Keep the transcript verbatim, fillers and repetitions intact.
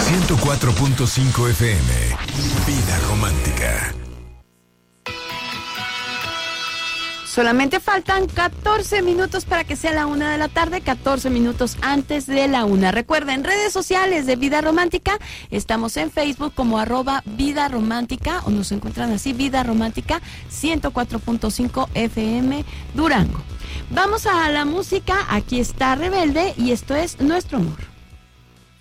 ciento cuatro punto cinco F M. Vida romántica. Solamente faltan catorce minutos para que sea la una de la tarde, catorce minutos antes de la una. Recuerden, redes sociales de Vida Romántica, estamos en Facebook como arroba Vida Romántica, o nos encuentran así, Vida Romántica ciento cuatro punto cinco F M Durango. Vamos a la música, aquí está Rebelde y esto es Nuestro Amor.